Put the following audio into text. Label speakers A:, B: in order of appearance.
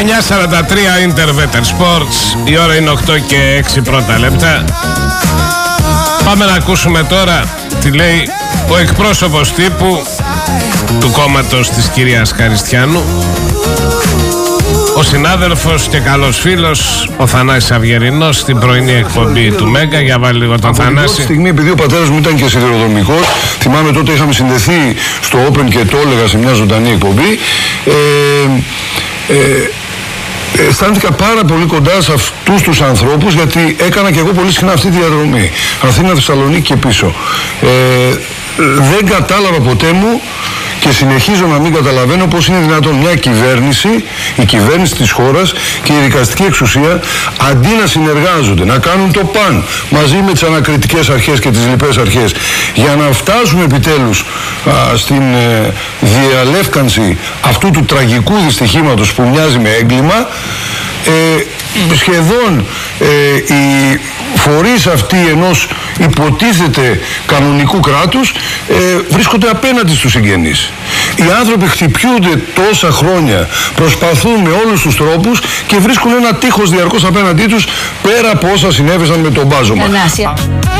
A: 9:43 Interveter Sports. Η ώρα είναι 8 και 6 πρώτα λεπτά. Πάμε να ακούσουμε τώρα τι λέει ο εκπρόσωπος τύπου του κόμματος της κυρίας Χαριστιάνου, ο συνάδελφος και καλός φίλος ο Θανάσης Αυγερινός, στην πρωινή εκπομπή του Μέγκα. Για βάλει λίγο τον Θανάση.
B: Από την στιγμή, επειδή ο πατέρας μου ήταν και σιδηροδρομικός, θυμάμαι τότε είχαμε συνδεθεί στο Open και το έλεγα σε μια ζωντανή εκπομπή. Αισθάνθηκα πάρα πολύ κοντά σε αυτούς τους ανθρώπους, γιατί έκανα και εγώ πολύ συχνά αυτή τη διαδρομή. Αθήνα, Θεσσαλονίκη και πίσω. Δεν κατάλαβα ποτέ μου και συνεχίζω να μην καταλαβαίνω πώς είναι δυνατόν μια κυβέρνηση, η κυβέρνηση της χώρας και η δικαστική εξουσία, αντί να συνεργάζονται, να κάνουν το παν μαζί με τις ανακριτικές αρχές και τις λοιπές αρχές, για να φτάσουμε επιτέλους στην διαλεύκανση αυτού του τραγικού δυστυχήματος που μοιάζει με έγκλημα, σχεδόν οι φορείς αυτοί ενός υποτίθεται κανονικού κράτους βρίσκονται απέναντι στους συγγενείς. Οι άνθρωποι χτυπιούνται τόσα χρόνια, προσπαθούν με όλους τους τρόπους και βρίσκουν ένα τείχος διαρκώς απέναντί τους, πέρα από όσα συνέβησαν με τον Μπάζωμα.